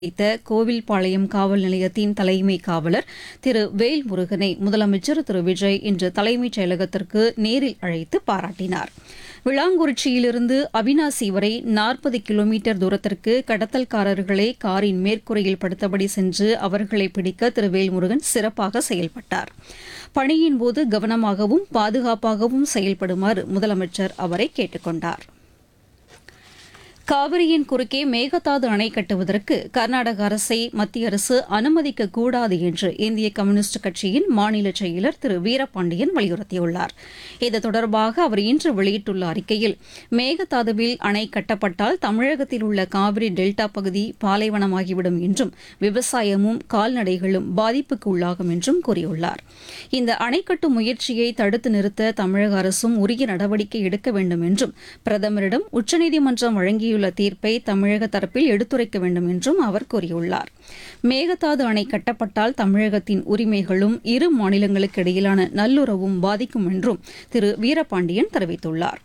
வைத்த கோவில்பாளையம் காவல் நிலையத்தின் தலைமை காவலர் திரு வேல்முருகனை முதலமைச்சர் திரு விஜய் இன்று தலைமைச் செயலகத்திற்கு நேரில் அழைத்து பாராட்டினார். விளாங்குறிச்சியிலிருந்து அவினாசி வரை 40 கிலோமீட்டர் தூரத்திற்கு கடத்தல்காரர்களை காரின் மேற்கூரையில் படுத்தபடி சென்று அவர்களை பிடிக்க திரு வேல்முருகன் சிறப்பாக செயல்பட்டார். பணியின்போது கவனமாகவும் பாதுகாப்பாகவும் செயல்படுமாறு முதலமைச்சர் அவரை கேட்டுக் கொண்டார். காவிரியின் குறுக்கே மேகதாது அணை கட்டுவதற்கு கர்நாடக அரசை மத்திய அரசு அனுமதிக்கக்கூடாது என்று இந்திய கம்யூனிஸ்ட் கட்சியின் மாநில செயலர் திரு வீரபாண்டியன் வலியுறுத்தியுள்ளார். இது தொடர்பாக அவர் இன்று வெளியிட்டுள்ள அறிக்கையில், மேகதாதுவில் அணை கட்டப்பட்டால் தமிழகத்தில் உள்ள காவிரி டெல்டா பகுதி பாலைவனமாகிவிடும் என்றும் விவசாயமும் கால்நடைகளும் பாதிப்புக்கு உள்ளாகும் என்றும் கூறியுள்ளார். இந்த அணை கட்டும் முயற்சியை தடுத்து நிறுத்த தமிழக அரசும் உரிய நடவடிக்கை எடுக்க வேண்டும் என்றும் பிரதமரிடம் உச்சநீதிமன்றம் வழங்கியுள்ள தீர்ப்பை தமிழக தரப்பில் எடுத்துரைக்க வேண்டும் என்றும் அவர் கூறியுள்ளார். மேகதாது அணை கட்டப்பட்டால் தமிழகத்தின் உரிமைகளும் இரு மாநிலங்களுக்கு இடையிலான நல்லுறவும் பாதிக்கும் என்றும் திரு வீரபாண்டியன் தெரிவித்துள்ளார்.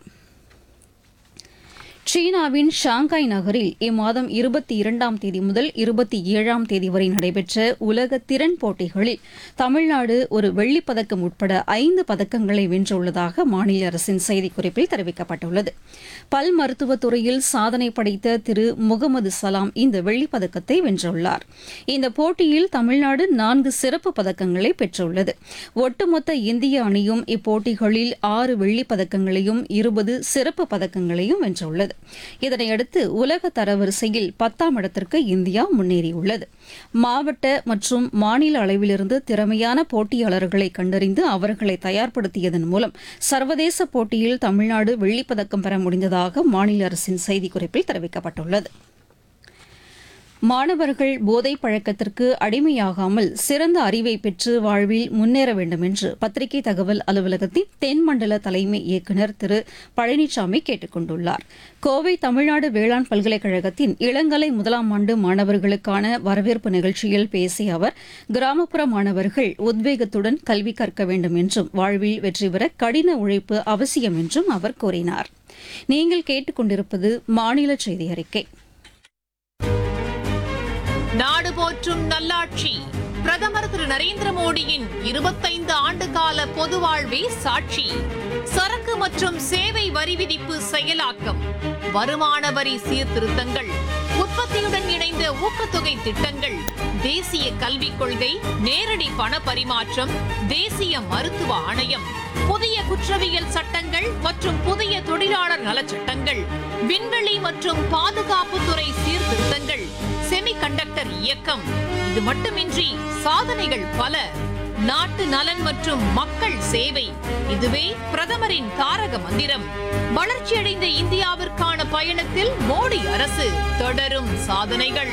சீனாவின் ஷாங்காய் நகரில் இம்மாதம் 22ஆம் தேதி முதல் 27ஆம் தேதி வரை நடைபெற்ற உலக திறன் போட்டிகளில் தமிழ்நாடு ஒரு வெள்ளிப் பதக்கம் உட்பட 5 பதக்கங்களை வென்றுள்ளதாக மாநில அரசின் செய்திக்குறிப்பில் தெரிவிக்கப்பட்டுள்ளது. பல் மருத்துவத் துறையில் சாதனை படைத்த திரு முகமது சலாம் இந்த வெள்ளிப் பதக்கத்தை வென்றுள்ளார். இந்த போட்டியில் தமிழ்நாடு 4 சிறப்பு பதக்கங்களை பெற்றுள்ளது. ஒட்டுமொத்த இந்திய அணியும் இப்போட்டிகளில் 6 வெள்ளிப் பதக்கங்களையும் 20 சிறப்பு பதக்கங்களையும் வென்றுள்ளது. இதனையடுத்து உலக தரவரிசையில் 10ஆம் இடத்திற்கு இந்தியா முன்னேறியுள்ளது. மாவட்ட மற்றும் மாநில அளவிலிருந்து திறமையான போட்டியாளர்களை கண்டறிந்து அவர்களை தயார்படுத்தியதன் மூலம் சர்வதேச போட்டியில் தமிழ்நாடு வெள்ளிப்பதக்கம் பெற முடிந்ததாக மாநில அரசின் செய்திக்குறிப்பில் தெரிவிக்கப்பட்டுள்ளது. மாணவர்கள் போதைப் பழக்கத்திற்கு அடிமையாகாமல் சிறந்த அறிவை பெற்று வாழ்வில் முன்னேற வேண்டும் என்று பத்திரிகை தகவல் அலுவலகத்தின் தென்மண்டல தலைமை இயக்குநர் திரு பழனிசாமி கேட்டுக் கொண்டுள்ளார். கோவை தமிழ்நாடு வேளாண் பல்கலைக்கழகத்தின் இளங்கலை 1ஆம் ஆண்டு மாணவர்களுக்கான வரவேற்பு நிகழ்ச்சியில் பேசிய அவர், கிராமப்புற மாணவர்கள் உத்வேகத்துடன் கல்வி கற்க வேண்டும் என்றும் வாழ்வில் வெற்றி பெற கடின உழைப்பு அவசியம் என்றும் அவர் கூறினார். நீங்கள் கேட்டுக் கொண்டிருப்பது மாநில செய்தி அறிக்கை. நாடு போற்றும் நல்லாட்சி பிரதமர் திரு நரேந்திர மோடியின் 25 ஆண்டு கால பொது வாழ்வே சாட்சி. சரக்கு மற்றும் சேவை வரி விதிப்பு செயலாக்கம், வருமான வரி சீர்திருத்தங்கள், உற்பத்தியுடன் இணைந்த ஊக்கத்தொகை திட்டங்கள், தேசிய கல்விக் கொள்கை, நேரடி பண பரிமாற்றம், தேசிய மருத்துவ ஆணையம், புதிய குற்றவியல் சட்டங்கள் மற்றும் புதிய தொழிலாளர் நலச்சட்டங்கள், விண்வெளி மற்றும் பாதுகாப்புத்துறை சீர்திருத்தங்கள், செமிகண்டக்டர் இயக்கம். இது மட்டுமின்றி சாதனைகள் பல. நாட்டு நலன் மற்றும் மக்கள் சேவை, இதுவே பிரதமரின் தாரக மந்திரம். வளர்ச்சியடைந்த இந்தியாவிற்கான பயணத்தில் மோடி அரசு, தொடரும் சாதனைகள்.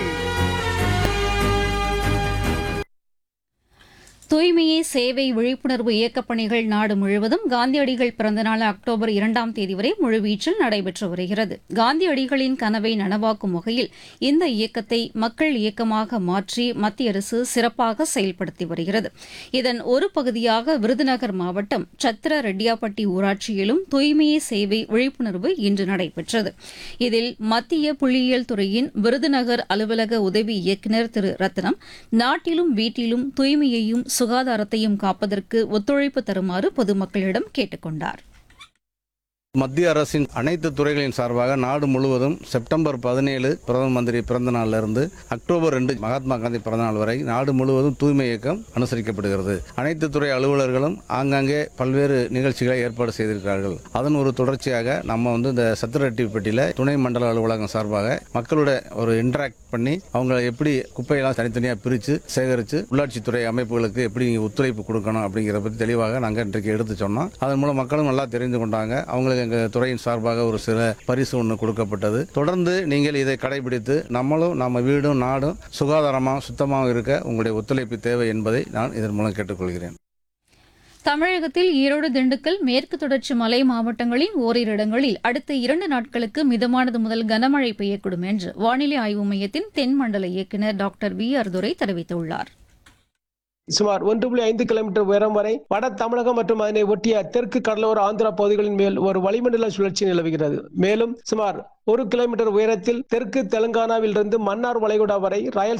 தூய்மையே சேவை விழிப்புணர்வு இயக்கப் பணிகள் நாடு முழுவதும் காந்தியடிகள் பிறந்தநாள் அக்டோபர் 2ஆம் தேதி வரை முழுவீச்சில் நடைபெற்று வருகிறது. காந்தியடிகளின் கனவை நனவாக்கும் வகையில் இந்த இயக்கத்தை மக்கள் இயக்கமாக மாற்றி மத்திய அரசு சிறப்பாக செயல்படுத்தி வருகிறது. இதன் ஒரு பகுதியாக விருதுநகர் மாவட்டம் சத்திர ரெட்டியாப்பட்டி ஊராட்சியிலும் தூய்மையே சேவை விழிப்புணர்வு இன்று நடைபெற்றது. இதில் மத்திய புள்ளியியல் துறையின் விருதுநகர் அலுவலக உதவி இயக்குநர் திரு ரத்னம், நாட்டிலும் வீட்டிலும் தூய்மையையும் சுகாதாரத்தையும் காப்பதற்கு ஒத்துழைப்பு தருமாறு பொதுமக்களிடம் கேட்டுக் கொண்டார். மத்திய அரசின் அனைத்து துறைகளின் சார்பாக நாடு முழுவதும் செப்டம்பர் 17 பிரதம மந்திரி பிறந்த நாளிலிருந்து அக்டோபர் 2 மகாத்மா காந்தி பிறந்த நாள் வரை நாடு முழுவதும் தூய்மை இயக்கம் அனுசரிக்கப்படுகிறது. அனைத்து துறை அலுவலர்களும் ஆங்காங்கே பல்வேறு நிகழ்ச்சிகளை ஏற்பாடு செய்திருக்கிறார்கள். அதன் ஒரு தொடர்ச்சியாக நம்ம இந்த சத்திரரெட்டிப்பட்டியில துணை மண்டல அலுவலகம் சார்பாக மக்களோட ஒரு இன்டராக்ட் பண்ணி அவங்க எப்படி குப்பையெல்லாம் தனித்தனியாக பிரித்து சேகரித்து உள்ளாட்சித்துறை அமைப்புகளுக்கு எப்படி ஒத்துழைப்பு கொடுக்கணும் அப்படிங்கிறத பற்றி தெளிவாக நாங்கள் இன்றைக்கு எடுத்து சொன்னோம். அதன் மூலம் மக்களும் நல்லா தெரிந்து கொண்டாங்க. அவங்களுக்கு எங்கள் துறையின் சார்பாக ஒரு சில பரிசு ஒன்று கொடுக்கப்பட்டது. தொடர்ந்து நீங்கள் இதை கடைபிடித்து நம்ம வீடும் நாடும் சுகாதாரமாக சுத்தமாக இருக்க உங்களுடைய ஒத்துழைப்பு தேவை என்பதை நான் இதன் மூலம் கேட்டுக்கொள்கிறேன். தமிழகத்தில் ஈரோடு, திண்டுக்கல், மேற்கு தொடர்ச்சி மலை மாவட்டங்களின் ஓரிரு இடங்களில் அடுத்த 2 நாட்களுக்கு மிதமானது முதல் கனமழை பெய்யக்கூடும் என்று வானிலை ஆய்வு மையத்தின் தென்மண்டல இயக்குநர் டாக்டர் VR துரை தெரிவித்துள்ளார். சுமார் 1.5 கிலோமீட்டர் உயரம் வரை வட தமிழகம் மற்றும் அதனை ஒட்டிய தெற்கு கடலோர ஆந்திரா பகுதிகளின் மேல் ஒரு வளிமண்டல சுழற்சி நிலவுகிறது. மேலும் சுமார் 1 கிலோமீட்டர் உயரத்தில் தெற்கு தெலுங்கானாவில் இருந்து மன்னார் வளைகுடா வரை ராயல்